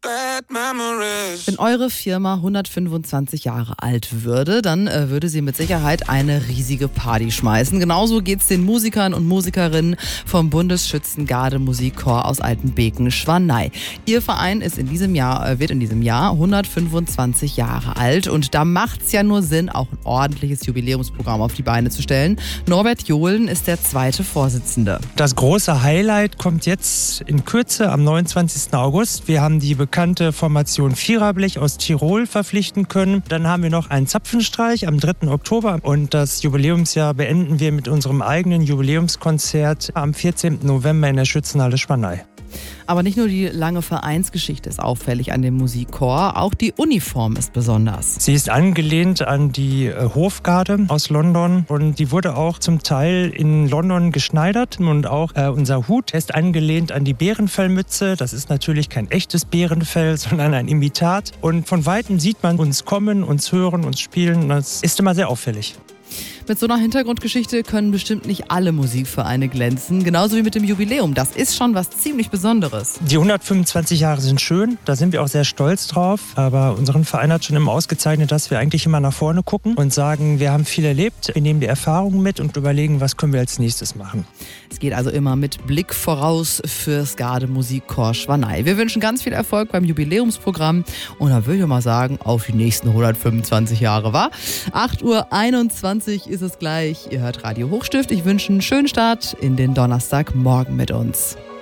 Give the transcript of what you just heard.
Wenn eure Firma 125 Jahre alt würde, dann würde sie mit Sicherheit eine riesige Party schmeißen. Genauso geht's den Musikern und Musikerinnen vom Bundesschützengarde-Musikchor aus Altenbeken-Schwanei. Ihr Verein wird in diesem Jahr 125 Jahre alt und da macht's ja nur Sinn, auch ein ordentliches Jubiläumsprogramm auf die Beine zu stellen. Norbert Johlen ist der zweite Vorsitzende. Das große Highlight kommt jetzt in Kürze am 29. August. Wir haben die bekannte Formation Viererblech aus Tirol verpflichten können. Dann haben wir noch einen Zapfenstreich am 3. Oktober und das Jubiläumsjahr beenden wir mit unserem eigenen Jubiläumskonzert am 14. November in der Schützenhalle Schwanei. Aber nicht nur die lange Vereinsgeschichte ist auffällig an dem Musikchor, auch die Uniform ist besonders. Sie ist angelehnt an die Hofgarde aus London und die wurde auch zum Teil in London geschneidert und auch unser Hut ist angelehnt an die Bärenfellmütze. Das ist natürlich kein echtes Bärenfell, sondern ein Imitat und von Weitem sieht man uns kommen, uns hören, uns spielen. Das ist immer sehr auffällig. Mit so einer Hintergrundgeschichte können bestimmt nicht alle Musikvereine glänzen, genauso wie mit dem Jubiläum. Das ist schon was ziemlich Besonderes. Die 125 Jahre sind schön, da sind wir auch sehr stolz drauf. Aber unseren Verein hat schon immer ausgezeichnet, dass wir eigentlich immer nach vorne gucken und sagen, wir haben viel erlebt, wir nehmen die Erfahrungen mit und überlegen, was können wir als nächstes machen. Es geht also immer mit Blick voraus fürs Garde-Musikchor Schwanei. Wir wünschen ganz viel Erfolg beim Jubiläumsprogramm und da würde ich mal sagen, auf die nächsten 125 Jahre, wa? 8:21 Uhr ist es gleich. Ihr hört Radio Hochstift. Ich wünsche einen schönen Start in den Donnerstagmorgen mit uns.